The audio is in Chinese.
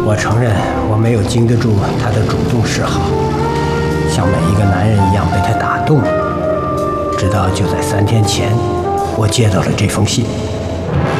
我承认我没有经得住他的主动示好，像每一个男人一样被他打动。直到就在3天前，我接到了这封信。